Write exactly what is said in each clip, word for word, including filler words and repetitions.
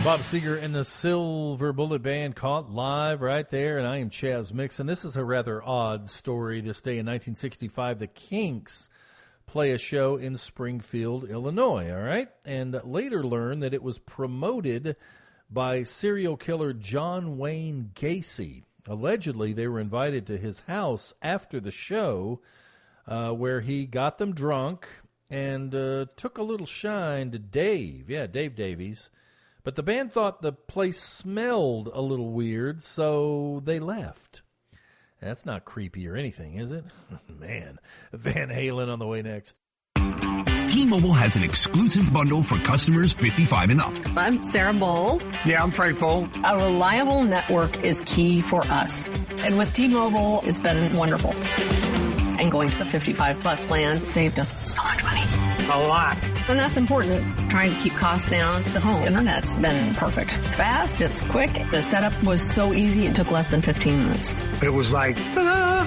Bob Seger and the Silver Bullet Band caught live right there, and I am Chaz Mixon. This is a rather odd story. This day in nineteen sixty-five, the Kinks play a show in Springfield, Illinois, all right? And later learn that it was promoted by serial killer John Wayne Gacy. Allegedly, they were invited to his house after the show uh, where he got them drunk and uh, took a little shine to Dave. Yeah, Dave Davies. But the band thought the place smelled a little weird, so they left. That's not creepy or anything, is it? Man, Van Halen on the way next. T-Mobile has an exclusive bundle for customers fifty-five and up. I'm Sarah Bowl. Yeah, I'm Frank Bowl. A reliable network is key for us. And with T-Mobile, it's been wonderful. And going to the fifty-five plus plan saved us so much money. A lot. And that's important. Trying to keep costs down. The home internet's been perfect. It's fast. It's quick. The setup was so easy. It took less than fifteen minutes. It was like, ah.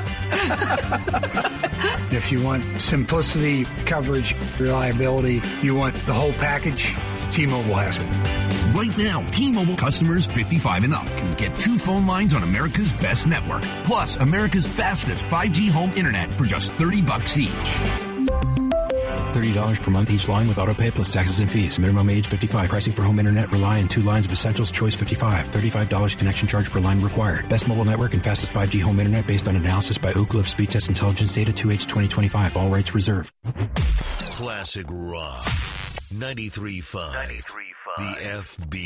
If you want simplicity, coverage, reliability, you want the whole package, T-Mobile has it. Right now, T-Mobile customers fifty-five and up can get two phone lines on America's best network, plus America's fastest five G home internet for just thirty bucks each. thirty dollars per month each line with autopay plus taxes and fees. Minimum age fifty-five. Pricing for home internet rely on two lines of Essentials. Choice fifty-five. thirty-five dollars connection charge per line required. Best mobile network and fastest five G home internet based on analysis by Ookla of Speed Test Intelligence data two H twenty twenty-five. All rights reserved. Classic Rock. ninety-three point five. The F B